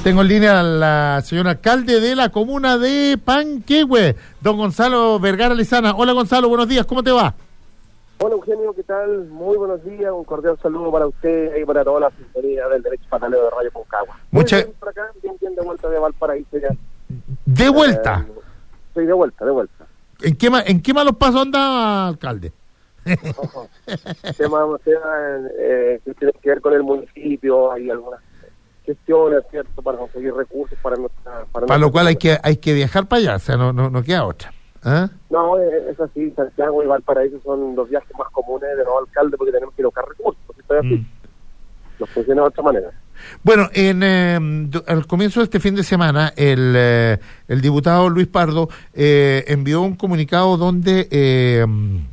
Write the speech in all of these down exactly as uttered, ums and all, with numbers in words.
Tengo en línea a la señora alcalde de la comuna de Panquehue, don Gonzalo Vergara Lizana. Hola Gonzalo, buenos días, ¿cómo te va? Hola Eugenio, ¿qué tal? Muy buenos días, un cordial saludo para usted y para toda la sintonía del Derecho Pataleo de Radio Concagua. Muchas Bien, por acá, bien, bien de vuelta de Valparaíso ya. ¿De vuelta? Eh, sí, de vuelta, de vuelta. ¿En qué, ma ¿En qué malos pasos anda, alcalde? Ojo. Tema, tema eh, que tiene que ver con el municipio, hay algunas gestiones, ¿cierto?, para conseguir recursos para nuestra... Para, para lo cual hay comunidad. que hay que viajar para allá, o sea, no no, no queda otra. ¿Ah? No, eh, es así, Santiago y Valparaíso son los viajes más comunes de los alcaldes porque tenemos que ir a buscar recursos, esto es así. Mm. Nos funciona de otra manera. Bueno, en, eh, al comienzo de este fin de semana, el, eh, el diputado Luis Pardo eh, envió un comunicado donde... Eh,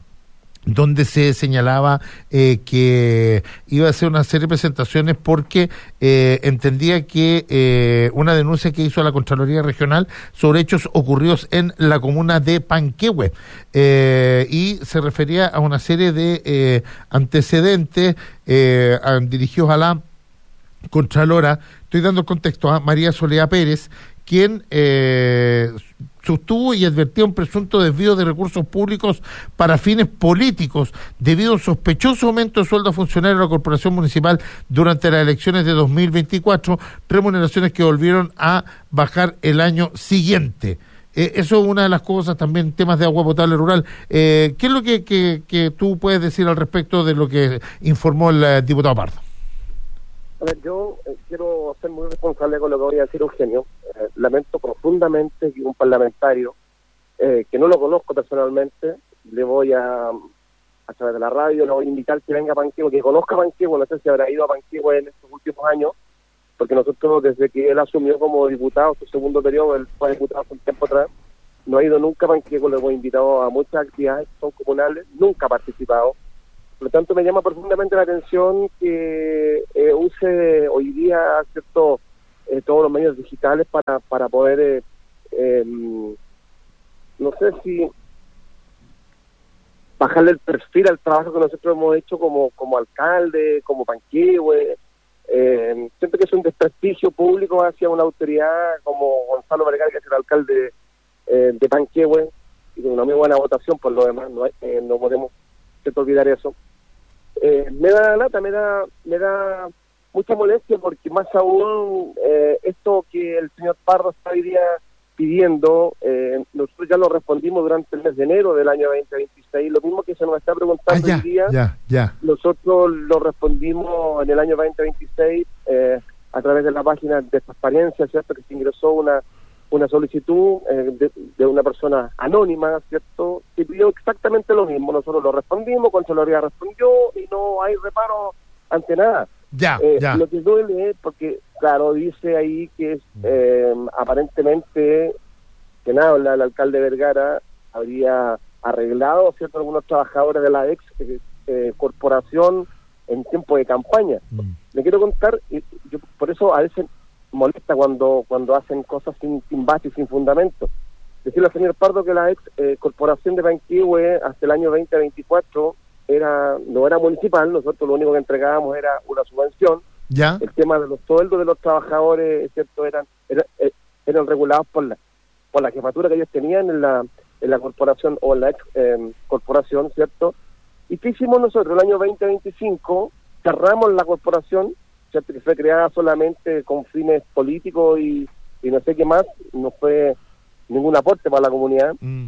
donde se señalaba eh, que iba a hacer una serie de presentaciones porque eh, entendía que eh, una denuncia que hizo la Contraloría Regional sobre hechos ocurridos en la comuna de Panquehue, eh, y se refería a una serie de eh, antecedentes eh, a, dirigidos a la Contralora. Estoy dando contexto a María Soledad Pérez, quien eh, sostuvo y advirtió un presunto desvío de recursos públicos para fines políticos debido a un sospechoso aumento de sueldo a funcionarios de la Corporación Municipal durante las elecciones de dos mil veinticuatro, remuneraciones que volvieron a bajar el año siguiente. Eh, eso es una de las cosas, también temas de agua potable rural. Eh, ¿Qué es lo que, que, que tú puedes decir al respecto de lo que informó el eh, diputado Pardo? A ver, yo eh, quiero ser muy responsable con lo que voy a decir, Eugenio. Eh, lamento profundamente que un parlamentario, eh, que no lo conozco personalmente, le voy a, a través de la radio, le voy a invitar que venga a Panquehue, que conozca Panquehue, no sé si habrá ido a Panquehue en estos últimos años, porque nosotros, desde que él asumió como diputado, su segundo periodo, él fue diputado hace un tiempo atrás, no ha ido nunca a Panquehue, le hemos invitado a muchas actividades que son comunales, nunca ha participado. Por lo tanto, me llama profundamente la atención que eh, use hoy día, cierto, eh, todos los medios digitales para para poder, eh, eh, no sé si bajarle el perfil al trabajo que nosotros hemos hecho como como alcalde, como Panquehue. Eh, siento que es un desprestigio público hacia una autoridad como Gonzalo Vergara, que es el alcalde eh, de Panquehue, y con una muy buena votación por lo demás, no, hay, eh, no podemos cierto, olvidar eso. Eh, me da lata, me da me da mucha molestia porque más aún eh, esto que el señor Pardo está hoy día pidiendo, eh, nosotros ya lo respondimos durante el mes de enero del año veinte veintiséis, lo mismo que se nos está preguntando ah, ya, hoy día, ya, ya. nosotros lo respondimos en el año veinte veintiséis eh, a través de la página de transparencia, ¿cierto?, que se ingresó una una solicitud eh, de, de una persona anónima, ¿cierto?, que pidió exactamente lo mismo. Nosotros lo respondimos, Contraloría respondió y no hay reparo ante nada. Ya, eh, ya. Lo que duele es porque, claro, dice ahí que es eh, aparentemente, que nada, el, el alcalde Vergara habría arreglado, ¿cierto?, algunos trabajadores de la ex eh, eh, corporación en tiempo de campaña. Mm. Le quiero contar, y yo por eso a veces molesta cuando cuando hacen cosas sin, sin base y sin fundamento. Decirle al señor Pardo que la ex eh, corporación de Panquehue hasta el año veinte veinticuatro era no era municipal, nosotros lo único que entregábamos era una subvención. Ya. El tema de los sueldos de los trabajadores, cierto, eran eran, eran regulados por la por la jefatura que ellos tenían en la en la corporación o en la ex eh, corporación, ¿cierto? ¿Y qué hicimos nosotros? El año veinte veinticinco cerramos la corporación, ¿cierto?, que fue creada solamente con fines políticos y, y no sé qué más, no fue ningún aporte para la comunidad. Mm.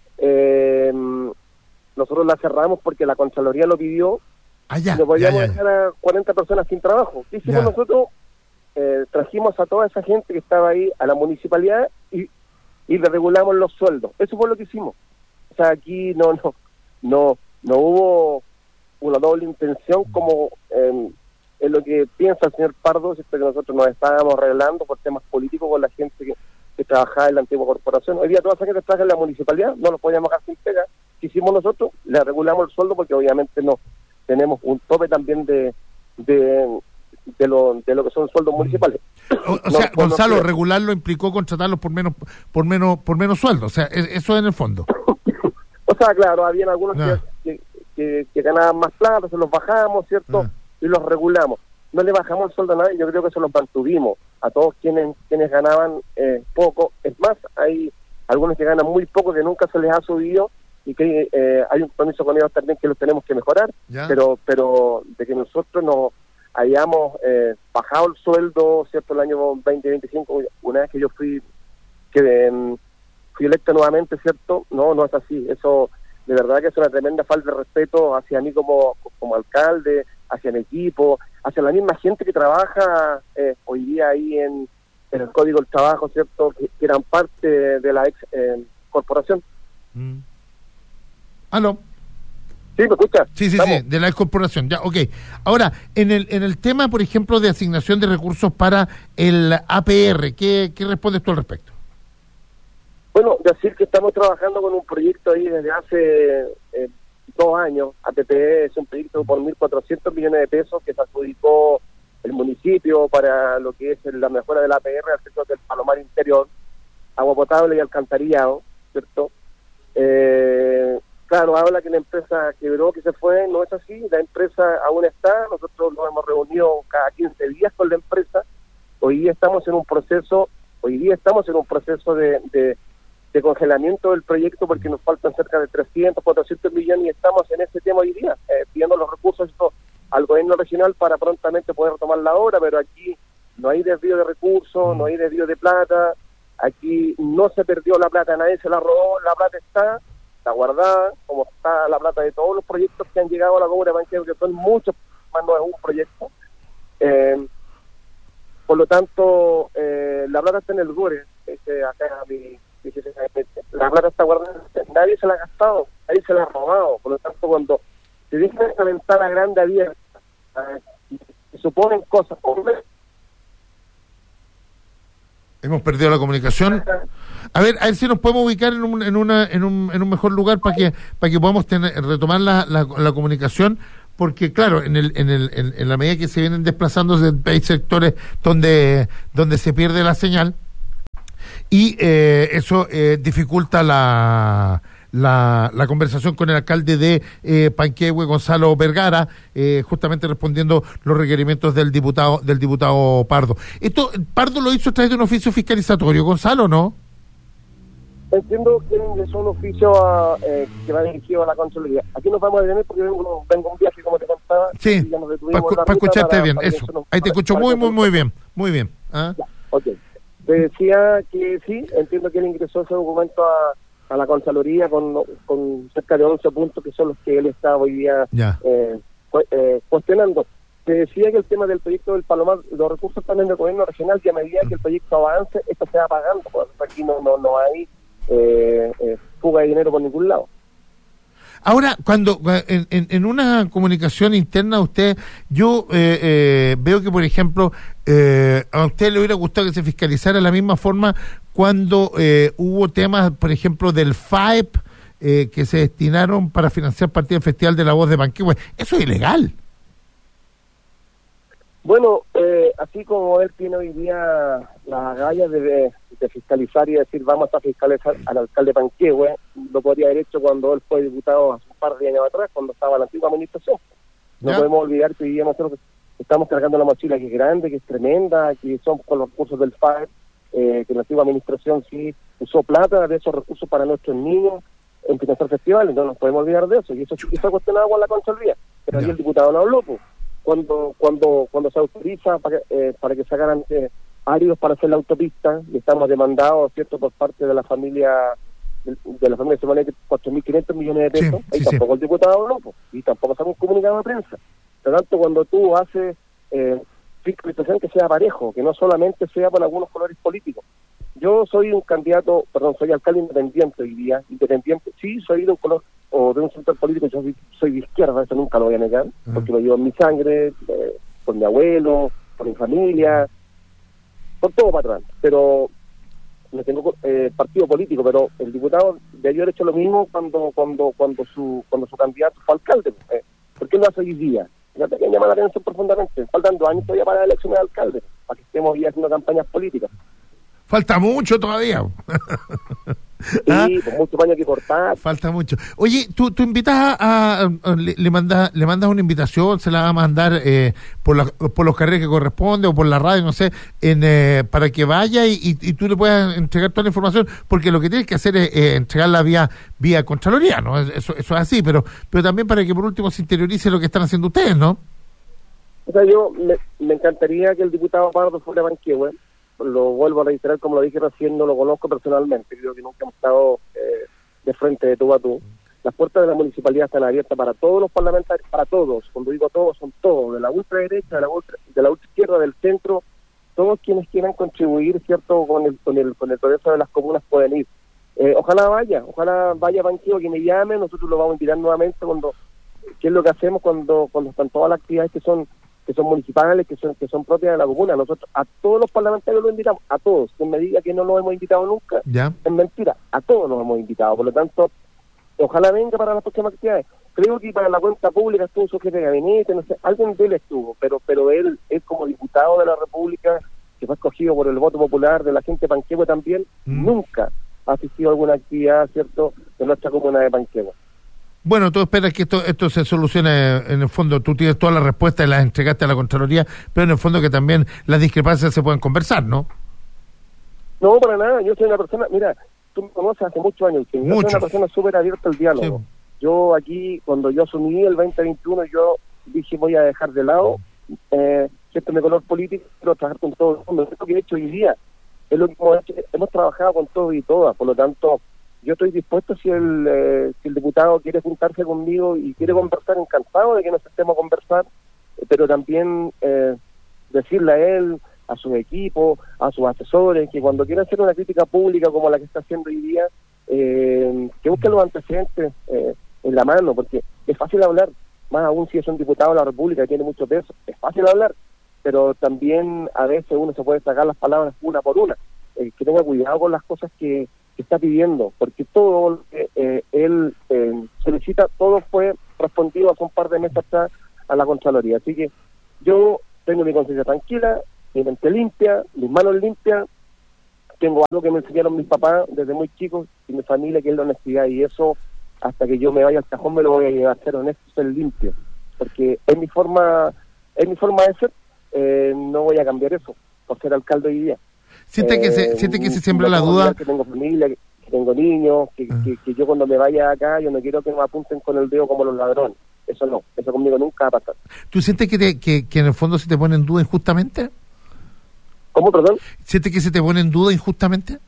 Eh, nosotros la cerramos porque la Contraloría lo pidió, Ah, ya, y no podíamos ya, ya. dejar a cuarenta personas sin trabajo. ¿Qué hicimos Ya. nosotros? Eh, trajimos a toda esa gente que estaba ahí a la municipalidad y, y le regulamos los sueldos. Eso fue lo que hicimos. O sea, aquí no no no no hubo una doble intención como... Eh, es lo que piensa el señor Pardo, es que nosotros nos estábamos arreglando por temas políticos con la gente que, que trabajaba en la antigua corporación. Hoy día toda esa gente trabaja en la municipalidad, no los podíamos dejar sin pega. ¿Qué hicimos nosotros? Le regulamos el sueldo porque obviamente no tenemos un tope también de de, de, lo, de lo que son sueldos municipales. O, o No, sea, no, Gonzalo, no, regularlo implicó contratarlos por menos por menos por menos sueldo, o sea, es- eso es en el fondo. O sea, claro, habían algunos Ah. que, que, que, que ganaban más plata, se los bajamos, ¿cierto? Ah. Y los regulamos. No le bajamos el sueldo a nadie, yo creo que se los mantuvimos. a todos quienes quienes ganaban eh, poco. Es más, hay algunos que ganan muy poco, que nunca se les ha subido, y que eh, hay un compromiso con ellos también que los tenemos que mejorar, ¿ya? pero pero de que nosotros nos hayamos eh, bajado el sueldo, ¿cierto?, el año veinte veinticinco, una vez que yo fui que eh, fui electo nuevamente, ¿cierto? No, no es así. Eso de verdad que es una tremenda falta de respeto hacia mí como, como alcalde, hacia mi equipo, hacia la misma gente que trabaja eh, hoy día ahí en, en el Código del Trabajo, ¿cierto?, que, que eran parte de, de la ex eh, corporación. Mm. ¿Aló? Sí, ¿me escuchas? Sí, sí, ¿Estamos? sí, de la corporación, ya, ok. Ahora, en el en el tema, por ejemplo, de asignación de recursos para el A P R, ¿qué, qué respondes tú al respecto? Bueno, decir que estamos trabajando con un proyecto ahí desde hace eh, dos años. A P P E es un proyecto por mil cuatrocientos millones de pesos que se adjudicó el municipio para lo que es la mejora del A P R al sector del Palomar Interior, agua potable y alcantarillado, ¿cierto? Eh, claro, habla que la empresa quebró, que se fue, no es así, la empresa aún está, nosotros nos hemos reunido cada quince días con la empresa, hoy día estamos en un proceso, hoy día estamos en un proceso de, de, de congelamiento del proyecto porque nos faltan cerca de trescientos, cuatrocientos millones y estamos en ese tema hoy día, eh, pidiendo los recursos esto, al gobierno regional para prontamente poder retomar la obra, pero aquí no hay desvío de recursos, no hay desvío de plata. Aquí no se perdió la plata, nadie se la robó, la plata está, está guardada, como está la plata de todos los proyectos que han llegado a la Comuna de Panquehue, que son muchos, más no es un proyecto. Eh, por lo tanto, eh, la plata está en el GURE, este, acá mi, mi, la plata está guardada, nadie se la ha gastado, nadie se la ha robado. Por lo tanto, cuando se deja esa ventana grande abierta, eh, y se suponen cosas, hombre, hemos perdido la comunicación. A ver, a ver si nos podemos ubicar en un en una en un, en un mejor lugar para que para que podamos tener retomar la, la, la comunicación, porque claro, en el en el en, en la medida que se vienen desplazándose hay sectores donde donde se pierde la señal y eh, eso eh, dificulta la La, la conversación con el alcalde de eh, Panquehue, Gonzalo Vergara, eh, justamente respondiendo los requerimientos del diputado del diputado Pardo. Esto Pardo lo hizo a través de un oficio fiscalizatorio, Gonzalo, ¿no? Entiendo que es un oficio a, eh, que va dirigido a la Contraloría. Aquí nos vamos a detener porque vengo, vengo un viaje, como te contaba. Sí, para pa escucharte para, bien, para eso. Nos, Ahí te escucho muy, muy, muy bien, muy bien. ¿Ah? Ya, ok. Te decía que sí, entiendo que él ingresó ese documento a a la Contraloría con, con cerca de once puntos que son los que él está hoy día eh, eh, cuestionando. Te decía que el tema del proyecto del Palomar, los recursos están en el gobierno regional y a medida que el proyecto avance, esto se va pagando, porque aquí no no no hay eh, eh, fuga de dinero por ningún lado. Ahora, cuando en, en, en una comunicación interna usted, yo eh, eh, veo que, por ejemplo, eh, a usted le hubiera gustado que se fiscalizara de la misma forma cuando eh, hubo temas, por ejemplo, del F A E P eh, que se destinaron para financiar parte del Festival de la Voz de Panquehue. Eso es ilegal. Bueno, eh, así como él tiene hoy día la agallas de, de fiscalizar y decir vamos a fiscalizar al alcalde de Panquehue, lo podría haber hecho cuando él fue diputado hace un par de años atrás, cuando estaba en la antigua administración. No ¿Ya? podemos olvidar que hoy día nosotros estamos cargando una mochila que es grande, que es tremenda, que son con los recursos del F A E P, eh, que la antigua administración sí usó plata de esos recursos para nuestros niños en financiar festivales, no nos podemos olvidar de eso, y eso sí fue cuestionado con la Contraloría, pero ahí el diputado no habló, pues. Cuando cuando cuando se autoriza para, eh, para que se hagan eh, áreos para hacer la autopista, y estamos demandados, ¿cierto?, por parte de la familia de, de la familia Semanal de cuatro mil quinientos millones de pesos, sí, ahí sí, tampoco sí. El diputado no, pues, y tampoco sale un comunicado de prensa. Por lo tanto, cuando tú haces eh, fiscalización que sea parejo, que no solamente sea por algunos colores políticos. Yo soy un candidato, perdón, soy alcalde independiente hoy día, independiente, sí, soy de un color o de un sector político, yo soy, soy de izquierda, eso nunca lo voy a negar, uh-huh. porque lo llevo en mi sangre, eh, por mi abuelo, por mi familia, por todo para atrás, pero no tengo eh, partido político, pero el diputado debió haber hecho lo mismo cuando cuando cuando su cuando su candidato fue alcalde, eh, ¿por qué lo hace hoy día? Fíjate que llama la atención profundamente, faltan dos años todavía para la elección de alcalde, para que estemos ya haciendo campañas políticas. Falta mucho todavía. ¿Ah? Sí, con mucho paño que cortar. Falta mucho. Oye, tú, tú invitas a, a- a- le, le mandas le mandas una invitación, se la va a mandar eh, por, la, por los carriles que corresponde o por la radio, no sé, en, eh, para que vaya y, y, y tú le puedas entregar toda la información, porque lo que tienes que hacer es eh, entregarla vía vía Contraloría, ¿no? Eso, eso es así, pero pero también para que por último se interiorice lo que están haciendo ustedes, ¿no? O sea, yo me, me encantaría que el diputado Pardo fuera Banquehue. Lo vuelvo a reiterar, como lo dije recién, no lo conozco personalmente, creo que nunca hemos estado eh, de frente de tú a tú. Las puertas de la municipalidad están abiertas para todos los parlamentarios, para todos, cuando digo todos, son todos, de la ultraderecha, de la ultra, de la ultraizquierda, del centro, todos quienes quieran contribuir, ¿cierto?, con el con el, con el progreso de las comunas pueden ir. Eh, ojalá vaya, ojalá vaya Banquehue, que me llame, nosotros lo vamos a invitar nuevamente cuando, ¿qué es lo que hacemos cuando cuando están todas las actividades que son que son municipales, que son que son propias de la comuna? Nosotros a todos los parlamentarios los invitamos, a todos. Quien me diga que no los hemos invitado nunca, Ya. es mentira, a todos los hemos invitado. Por lo tanto, ojalá venga para las próximas actividades. Creo que para la cuenta pública estuvo su jefe de gabinete, no sé, alguien de él estuvo, pero pero él es como diputado de la República, que fue escogido por el voto popular de la gente de Panquehue también, Mm. nunca ha asistido a alguna actividad, ¿cierto?, de nuestra comuna de Panquehue. Bueno, tú esperas que esto esto se solucione, en el fondo tú tienes todas las respuestas y las entregaste a la Contraloría, pero en el fondo que también las discrepancias se pueden conversar, ¿no? No, para nada, yo soy una persona, mira, tú me conoces hace muchos años, yo soy Muchos. una persona súper abierta al diálogo. Sí. Yo aquí, cuando yo asumí el veinte veintiuno, yo dije voy a dejar de lado eh, cierto mi color político, quiero trabajar con todo el mundo. Es lo que he hecho hoy día, es lo que hemos hecho, hemos trabajado con todos y todas, por lo tanto, yo estoy dispuesto, si el, eh, si el diputado quiere juntarse conmigo y quiere conversar, encantado de que nos estemos a conversar, eh, pero también eh, decirle a él, a sus equipos, a sus asesores, que cuando quiera hacer una crítica pública como la que está haciendo hoy día, eh, que busque los antecedentes eh, en la mano, porque es fácil hablar, más aún si es un diputado de la República que tiene mucho peso, es fácil hablar, pero también a veces uno se puede sacar las palabras una por una, eh, que tenga cuidado con las cosas que, que está pidiendo, porque todo lo que eh, él eh, solicita, todo fue respondido hace un par de meses atrás a la Contraloría, así que yo tengo mi conciencia tranquila, mi mente limpia, mis manos limpias, tengo algo que me enseñaron mis papás desde muy chicos y mi familia, que es la honestidad, y eso hasta que yo me vaya al cajón me lo voy a llevar, ser honesto, ser limpio, porque es mi forma, es mi forma de ser, eh, no voy a cambiar eso por ser alcalde hoy día. Siente Eh, que se siente que se siembra la tengo duda. que tengo familia, que, que tengo niños, que, Ah. que, que yo cuando me vaya acá, yo no quiero que me apunten con el dedo como los ladrones, eso no, eso conmigo nunca va a pasar. ¿Tú sientes que, te, que, que en el fondo se te pone en duda injustamente? ¿Cómo, perdón? ¿Sientes que se te pone en duda injustamente?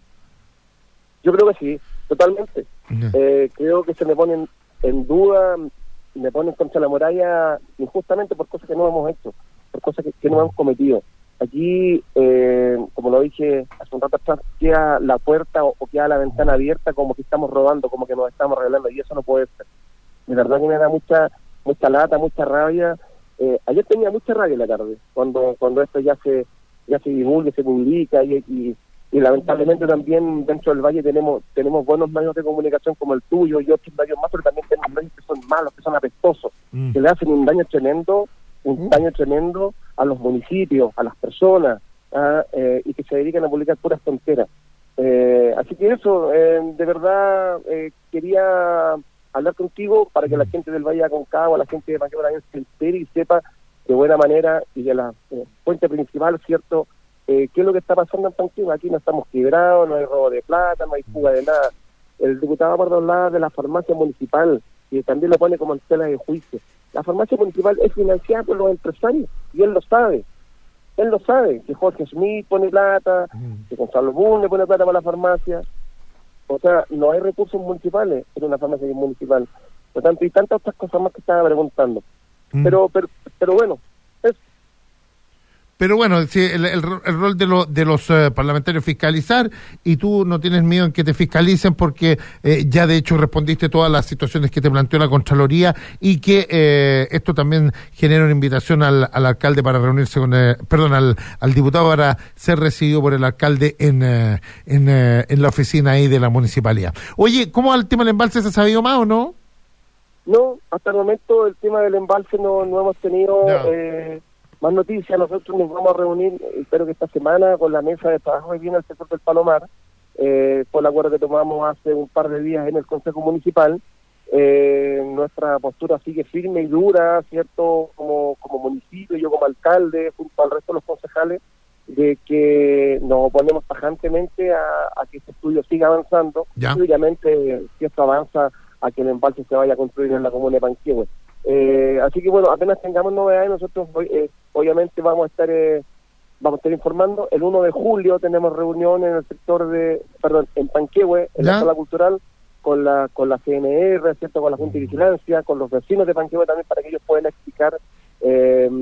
Yo creo que sí, totalmente. Ya. Eh, creo que se me ponen en duda, me ponen contra la muralla injustamente por cosas que no hemos hecho, por cosas que, que no hemos cometido. Aquí, eh, como lo dije hace un rato atrás, queda la puerta o, o queda la ventana abierta como que estamos robando, como que nos estamos regalando, y eso no puede ser. De verdad que me da mucha mucha lata, mucha rabia. Eh, ayer tenía mucha rabia en la tarde, cuando cuando esto ya se ya se divulga, se publica, y, y, y lamentablemente también dentro del Valle tenemos tenemos buenos medios de comunicación como el tuyo y otros medios más, pero también tenemos medios que son malos, que son apestosos, Mm. que le hacen un daño tremendo, un Mm. daño tremendo a los municipios, a las personas, ah, eh, y que se dedican a publicar puras tonteras. Eh, así que eso, eh, de verdad, eh, quería hablar contigo para que la gente del Valle de Aconcagua, la gente de Panquehue también se entere y sepa de buena manera y de la eh, fuente principal, ¿cierto?, eh, qué es lo que está pasando en Panquehue. Aquí no estamos quebrados, no hay robo de plata, no hay fuga de nada. El diputado Pardo hablaba de la farmacia municipal, y también lo pone como en tela de juicio. La farmacia municipal es financiada por los empresarios, y él lo sabe. Él lo sabe, que Jorge Smith pone plata, que Gonzalo Boone le pone plata para la farmacia. O sea, no hay recursos municipales en una farmacia municipal. Por tanto, y tantas otras cosas más que estaba preguntando. Mm. Pero, pero, pero bueno, es Pero bueno, sí, el, el, ro- el rol de, lo- de los eh, parlamentarios es fiscalizar, y tú no tienes miedo en que te fiscalicen porque eh, ya de hecho respondiste todas las situaciones que te planteó la Contraloría, y que eh, esto también genera una invitación al, al alcalde para reunirse con, eh, perdón, al, al diputado para ser recibido por el alcalde en, eh, en, eh, en la oficina ahí de la municipalidad. Oye, ¿cómo va el tema del embalse? ¿Se ha sabido más o no? No, hasta el momento el tema del embalse no, no hemos tenido Ya. eh, más noticias. Nosotros nos vamos a reunir, espero que esta semana, con la mesa de trabajo que viene al sector del Palomar, eh, fue el acuerdo que tomamos hace un par de días en el Consejo Municipal. Eh, nuestra postura sigue firme y dura, ¿cierto?, como, como municipio, yo como alcalde, junto al resto de los concejales, de que nos oponemos tajantemente a, a que este estudio siga avanzando, ya. y obviamente si esto avanza a que el embalse se vaya a construir en la comuna de Panquehue. Eh, así que bueno, apenas tengamos novedades, nosotros eh, obviamente vamos a estar eh, vamos a estar informando. El uno de julio tenemos reunión en el sector de, perdón, en Panquehue, en ¿Ya? la sala cultural, con la con la C N R, ¿cierto?, con la Junta de Vigilancia, con los vecinos de Panquehue también, para que ellos puedan explicar eh,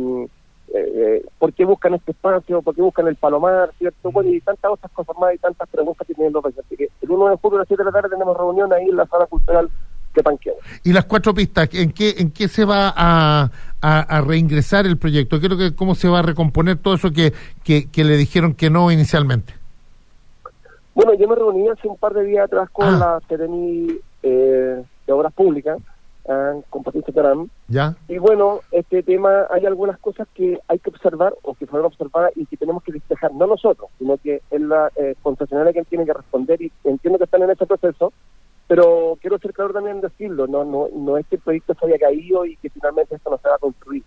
eh, por qué buscan este espacio, por qué buscan el Palomar, ¿cierto? Bueno, y tantas otras cosas más y tantas preguntas que tienen los vecinos. Así que el uno de julio a las siete de la tarde tenemos reunión ahí en la sala cultural de Panquehue. Y las cuatro pistas, ¿en qué en qué se va a, a, a reingresar el proyecto? Creo que cómo se va a recomponer todo eso que, que, que le dijeron que no inicialmente. Bueno, yo me reuní hace un par de días atrás con Ah. la Seremi eh, de Obras Públicas, eh, con Patricia Terán, ¿Ya? y bueno, este tema, hay algunas cosas que hay que observar, o que fueron observadas, y que tenemos que despejar, no nosotros, sino que es la eh, concesionaria quien tiene que responder, y entiendo que están en ese proceso, pero quiero ser claro también en decirlo, no no no es que el proyecto se haya caído y que finalmente esto no se va a construir.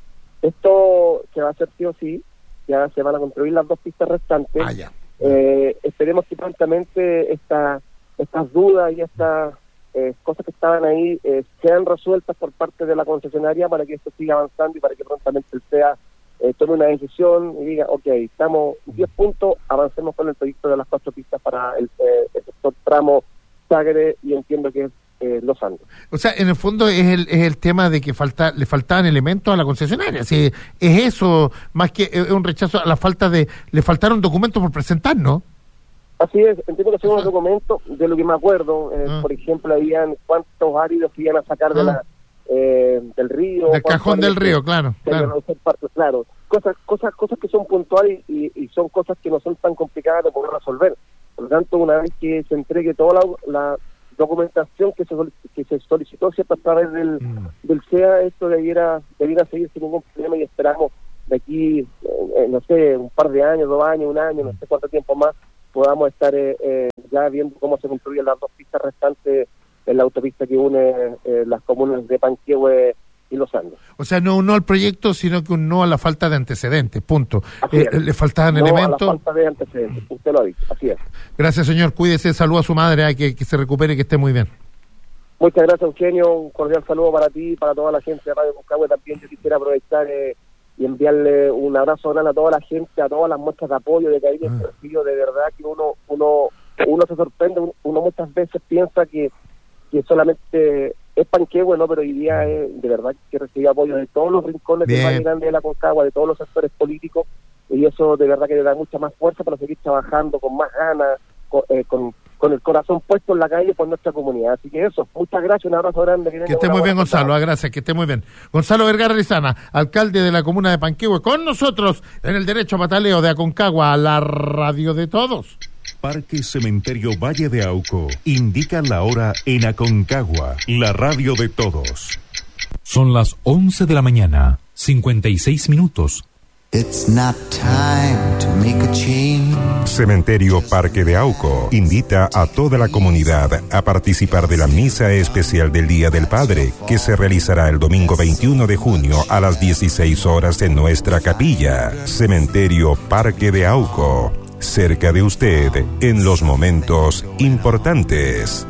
Esto se va a hacer sí o sí, ya se van a construir las dos pistas restantes. Ah, ya. Eh, esperemos que prontamente esta, estas dudas y estas eh, cosas que estaban ahí eh, sean resueltas por parte de la concesionaria para que esto siga avanzando y para que prontamente el C E A eh, tome una decisión y diga, ok, estamos diez puntos, avancemos con el proyecto de las cuatro pistas para el, eh, el sector tramo Sagre, y entiendo que es eh, Los Andes. O sea, en el fondo es el, es el tema de que falta le faltaban elementos a la concesionaria. Sí, es eso, más que es un rechazo a la falta de... Le faltaron documentos por presentar, ¿no? Así es, entiendo que son unos documentos, de lo que me acuerdo, eh, Ah. por ejemplo, habían cuántos áridos que iban a sacar de Ah. la eh, del río. Del cuántos cajón del áridos río, que- claro, que iban a claro. usar parte- claro, cosas, cosas, cosas que son puntuales y, y son cosas que no son tan complicadas de poder resolver. Por lo tanto, una vez que se entregue toda la, la documentación que se, solic- que se solicitó, ¿cierto?, a través del, Mm. del C E A, esto debiera, debiera seguir sin ningún problema, y esperamos de aquí, eh, eh, no sé, un par de años, dos años, un año, no sé cuánto tiempo más, podamos estar eh, eh, ya viendo cómo se construyen las dos pistas restantes en la autopista que une eh, las comunas de Panquehue y Los Andes. O sea, no un no al proyecto, sino que un no a la falta de antecedentes, punto. Así Eh, es. le faltaban No a la elementos. falta de antecedentes, usted lo ha dicho, así es. Gracias, señor. Cuídese, saluda a su madre, ay, que, que se recupere y que esté muy bien. Muchas gracias, Eugenio, un cordial saludo para ti y para toda la gente de Radio Concagua. También yo quisiera aprovechar eh, y enviarle un abrazo grande a toda la gente, a todas las muestras de apoyo, de cariño, Ah. que recibo. De verdad que uno uno uno se sorprende, uno muchas veces piensa que, que solamente es Panquehue, ¿no? Pero hoy día es, de verdad que recibe apoyo de todos los rincones Bien. de Valle Grande de la Concagua, de todos los sectores políticos, y eso de verdad que le da mucha más fuerza para seguir trabajando con más ganas, con, eh, con, con el corazón puesto en la calle por nuestra comunidad. Así que eso, muchas gracias, un abrazo grande. Que esté muy bien, Gonzalo. Ah, gracias, que esté muy bien. Gonzalo Vergara Rizana, alcalde de la comuna de Panquehue, con nosotros en el Derecho a Pataleo de Aconcagua, a la radio de todos. Parque Cementerio Valle de Auco indica la hora en Aconcagua, la radio de todos. Son las once de la mañana, cincuenta y seis minutos. It's not time to make a change. Cementerio Parque de Auco invita a toda la comunidad a participar de la misa especial del Día del Padre, que se realizará el domingo veintiuno de junio a las dieciséis horas en nuestra capilla. Cementerio Parque de Auco, cerca de usted en los momentos importantes.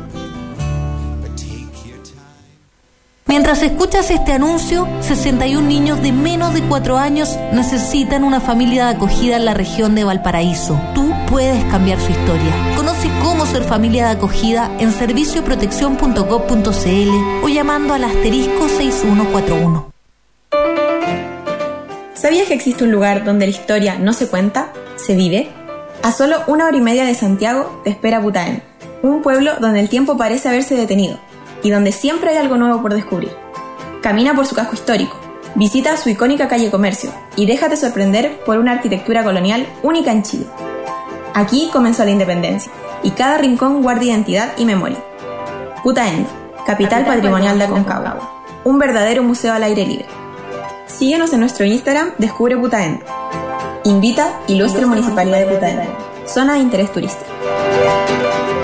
Mientras escuchas este anuncio, sesenta y un niños de menos de cuatro años necesitan una familia de acogida en la región de Valparaíso. Tú puedes cambiar su historia. Conoce cómo ser familia de acogida en servicio protección punto gov punto c l o llamando al asterisco seis uno cuatro uno. ¿Sabías que existe un lugar donde la historia no se cuenta, se vive? A solo una hora y media de Santiago te espera Putaén, un pueblo donde el tiempo parece haberse detenido y donde siempre hay algo nuevo por descubrir. Camina por su casco histórico, visita su icónica calle Comercio y déjate sorprender por una arquitectura colonial única en Chile. Aquí comenzó la independencia y cada rincón guarda identidad y memoria. Putaendo, capital patrimonial de Aconcagua, un verdadero museo al aire libre. Síguenos en nuestro Instagram, Descubre Putaendo. Invita Ilustre Municipalidad de Putaendo, zona de interés turístico.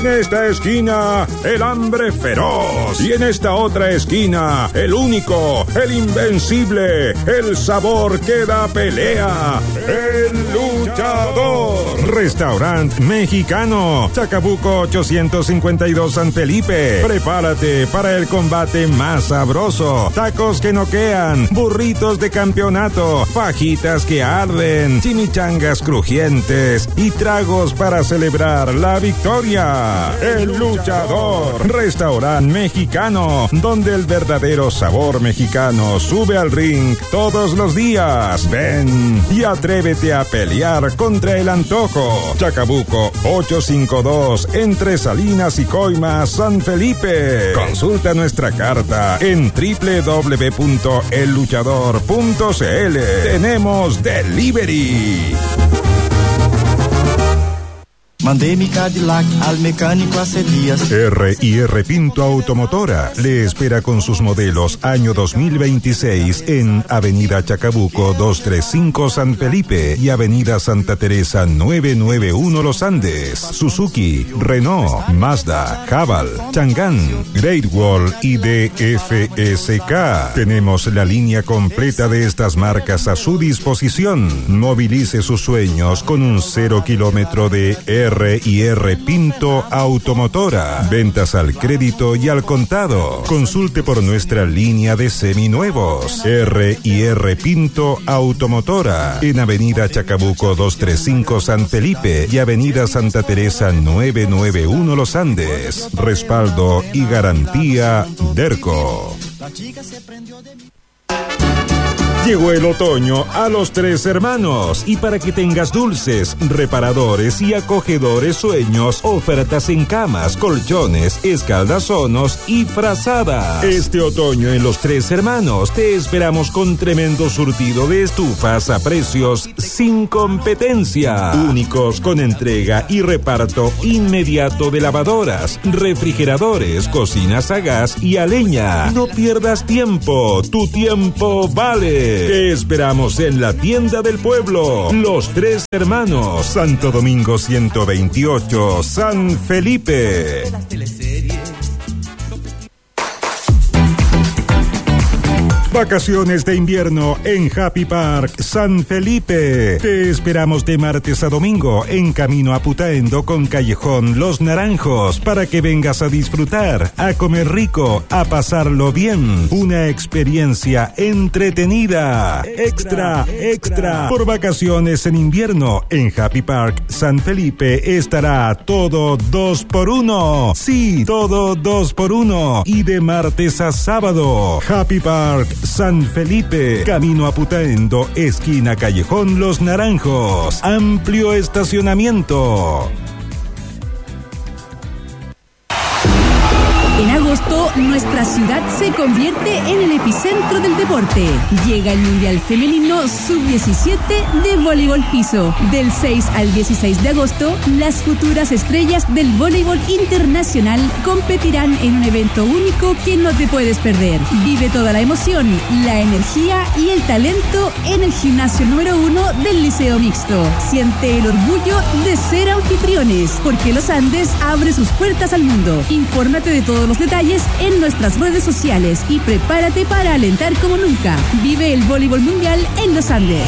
En esta esquina, el hambre feroz. Y en esta otra esquina, el único, el invencible, el sabor que da pelea, el luchador. Restaurante Mexicano, Chacabuco ochocientos cincuenta y dos San Felipe. Prepárate para el combate más sabroso. Tacos que noquean, burritos de campeonato, fajitas que arden, chimichangas crujientes y tragos para celebrar la victoria. El luchador. Restaurante Mexicano, donde el verdadero sabor mexicano sube al ring todos los días. Ven y atrévete a pelear contra el antojo. Chacabuco ochocientos cincuenta y dos, entre Salinas y Coimas, San Felipe. Consulta nuestra carta en doble u doble u doble u punto el luchador punto c l. Tenemos delivery. Mandé mi Cadillac al mecánico hace días. R y R Pinto Automotora le espera con sus modelos año dos mil veintiséis en Avenida Chacabuco doscientos treinta y cinco San Felipe y Avenida Santa Teresa novecientos noventa y uno Los Andes. Suzuki, Renault, Mazda, Haval, Chang'an, Great Wall y D F S K. Tenemos la línea completa de estas marcas a su disposición. Movilice sus sueños con un cero kilómetro de R y R Pinto Automotora. Ventas al crédito y al contado. Consulte por nuestra línea de seminuevos. R y R Pinto Automotora. En Avenida Chacabuco doscientos treinta y cinco San Felipe y Avenida Santa Teresa novecientos noventa y uno Los Andes. Respaldo y garantía Derco. Llegó el otoño a Los Tres Hermanos y para que tengas dulces, reparadores y acogedores sueños, ofertas en camas, colchones, escaldazonos y frazadas. Este otoño en Los Tres Hermanos te esperamos con tremendo surtido de estufas a precios sin competencia. Únicos con entrega y reparto inmediato de lavadoras, refrigeradores, cocinas a gas y a leña. No pierdas tiempo, tu tiempo vale. Te esperamos en la tienda del pueblo, Los Tres Hermanos, Santo Domingo ciento veintiocho, San Felipe. Vacaciones de invierno en Happy Park San Felipe. Te esperamos de martes a domingo en camino a Putaendo con Callejón Los Naranjos para que vengas a disfrutar, a comer rico, a pasarlo bien. Una experiencia entretenida. Extra, extra. Por vacaciones en invierno en Happy Park San Felipe estará todo dos por uno. Sí, todo dos por uno. Y de martes a sábado. Happy Park San Felipe, camino a Putaendo, esquina Callejón Los Naranjos. Amplio estacionamiento. En agosto, nuestra ciudad se convierte en el epicentro del deporte. Llega el Mundial Femenino sub diecisiete de voleibol piso. Del seis al dieciséis de agosto, las futuras estrellas del voleibol internacional competirán en un evento único que no te puedes perder. Vive toda la emoción, la energía y el talento en el gimnasio número uno del Liceo Mixto. Siente el orgullo de ser anfitriones, porque Los Andes abre sus puertas al mundo. Infórmate de todos los detalles en nuestras redes sociales y prepárate para alentar como nunca. Vive el voleibol mundial en Los Andes.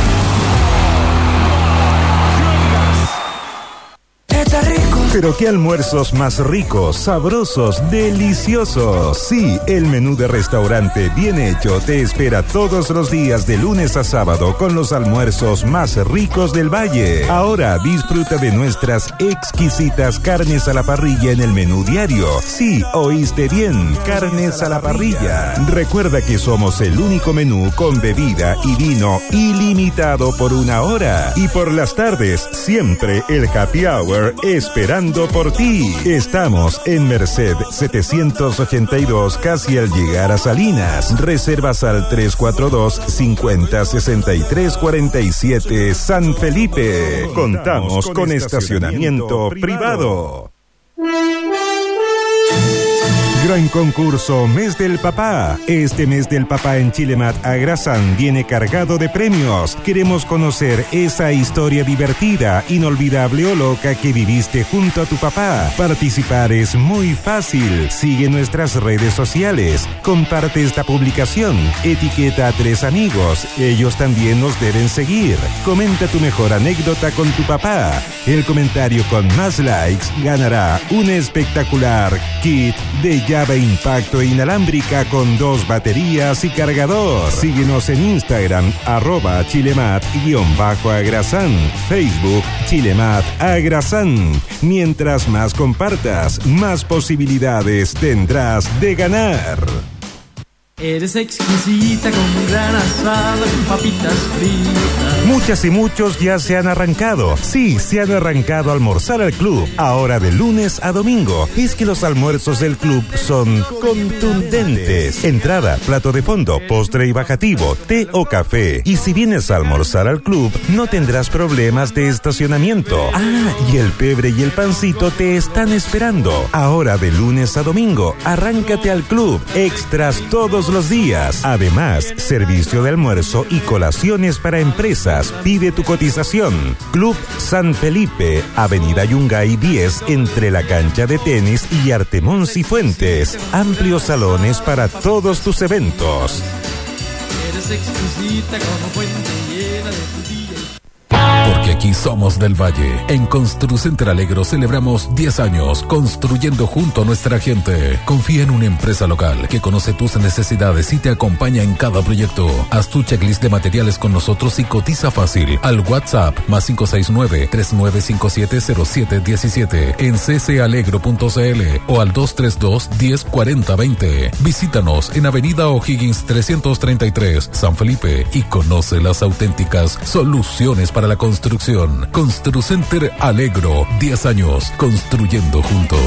Pero qué almuerzos más ricos, sabrosos, deliciosos. Sí, el menú de restaurante bien hecho te espera todos los días de lunes a sábado con los almuerzos más ricos del valle. Ahora disfruta de nuestras exquisitas carnes a la parrilla en el menú diario. Sí, oíste bien, carnes a la parrilla. Recuerda que somos el único menú con bebida y vino ilimitado por una hora. Y por las tardes, siempre el happy hour esperando por ti. Estamos en Merced setecientos ochenta y dos, casi al llegar a Salinas. Reservas al tres cuatro dos, cincuenta, sesenta y tres cuarenta y siete San Felipe. Contamos con estacionamiento privado. Gran concurso Mes del Papá. Este Mes del Papá en Chilemat Agrasán viene cargado de premios. Queremos conocer esa historia divertida, inolvidable o loca que viviste junto a tu papá. Participar es muy fácil. Sigue nuestras redes sociales. Comparte esta publicación. Etiqueta a tres amigos. Ellos también nos deben seguir. Comenta tu mejor anécdota con tu papá. El comentario con más likes ganará un espectacular kit de llave impacto inalámbrica con dos baterías y cargador. Síguenos en Instagram, arroba chilemat-agrasán, Facebook Chilemat Agrasán. Mientras más compartas, más posibilidades tendrás de ganar. Eres exquisita con gran asado, con papitas fritas. Muchas y muchos ya se han arrancado. Sí, se han arrancado a almorzar al club. Ahora de lunes a domingo. Es que los almuerzos del club son contundentes. Entrada, plato de fondo, postre y bajativo, té o café. Y si vienes a almorzar al club, no tendrás problemas de estacionamiento. Ah, y el pebre y el pancito te están esperando. Ahora de lunes a domingo, arráncate al club. Extras todos los días. Además, servicio de almuerzo y colaciones para empresas. Pide tu cotización. Club San Felipe, Avenida Yungay diez, entre la cancha de tenis y Artemón Cifuentes. Amplios salones para todos tus eventos. Eres exquisita como fuente llena de frutilla. Porque aquí somos del Valle. En Construcenter Alegro celebramos diez años construyendo junto a nuestra gente. Confía en una empresa local que conoce tus necesidades y te acompaña en cada proyecto. Haz tu checklist de materiales con nosotros y cotiza fácil al WhatsApp más cinco seis nueve, tres nueve cinco siete, cero siete uno siete en c c alegro punto c l o al dos tres dos, diez cuarenta veinte. Visítanos en Avenida O'Higgins trescientos treinta y tres, San Felipe, y conoce las auténticas soluciones para la construcción. Construcenter Alegro, diez años construyendo juntos.